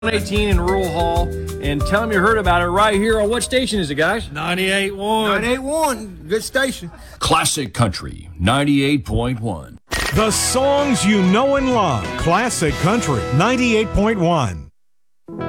18 in Rural Hall, and tell them you heard about it right here on what station is it, guys? 98.1. 98.1, good station. Classic Country 98.1. The songs you know and love. Classic Country 98.1.